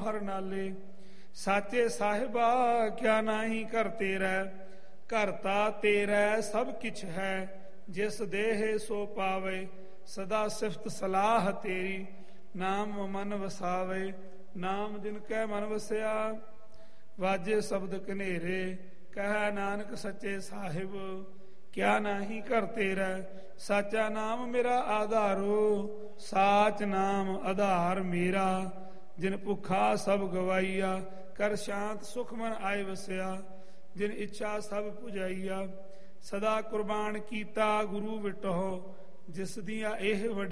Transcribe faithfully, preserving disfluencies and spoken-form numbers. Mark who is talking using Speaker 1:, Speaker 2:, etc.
Speaker 1: ਹਰ ਨਾਲੇ। ਸਾਚੇ ਸਾਹਿਬਾ ਕਿਆ ਨਾਹੀ ਘਰ ਤੇਰਾ, ਘਰ ਤਾ ਤੇਰਾ ਸਭ ਕਿਛ ਹੈ। ਜਿਸ ਦੇਹ ਸੋ ਪਾਵੇ ਸਦਾ ਸਿਫਤ ਸਲਾਹ ਤੇਰੀ, ਨਾਮ ਮਨ ਵਸਾਵੇ ਨਾਮ ਜਿਨ ਕੈ ਮਨ ਵਸਿਆ। ਵਾਜੇ ਸ਼ਬਦ ਕਨੇਰੇ ਕਹਿ ਨਾਨਕ ਸੱਚੇ ਸਾਹਿਬ, ਕਿਆ ਨਾਹੀ ਘਰ ਤੇਰਾ। ਸਾਚਾ ਨਾਮ ਮੇਰਾ ਆਧਾਰੋ, ਸਾਚ ਨਾਮ ਆਧਾਰ ਮੇਰਾ। ਜਿਨ ਭੁੱਖਾ ਸਭ ਗਵਾਈਆ, ਕਰ ਸ਼ਾਂਤ ਸੁਖ ਮਨ ਆਏ ਵਸਿਆ। ਜਿਨ ਇੱਛਾ ਸਭ ਪੁਜਾਈਆ, ਸਦਾ ਕੁਰਬਾਨ ਕੀਤਾ ਗੁਰੂ ਵਿਟਹੁ। ਜਿਸ ਦੀਆਂ ਇਹ ਵਡ